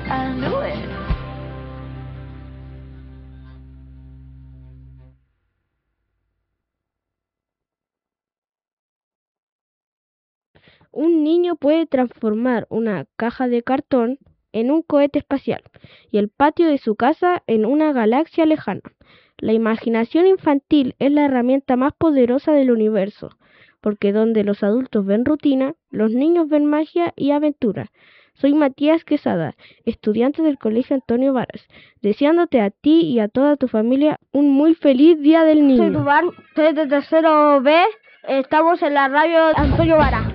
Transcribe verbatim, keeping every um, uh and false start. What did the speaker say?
I knew it. Un niño puede transformar una caja de cartón en un cohete espacial y el patio de su casa en una galaxia lejana. La imaginación infantil es la herramienta más poderosa del universo, porque donde los adultos ven rutina, los niños ven magia y aventura. Soy Matías Quesada, estudiante del Colegio Antonio Varas, deseándote a ti y a toda tu familia un muy feliz Día del Niño. Soy Dubán, soy de tercero B, estamos en la radio Antonio Varas.